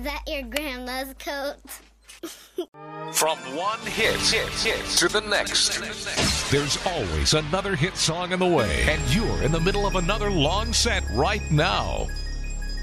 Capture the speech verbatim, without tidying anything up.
that your grandma's coat? From one hit, hit, hit to the next, there's always another hit song in the way, and you're in the middle of another long set right now.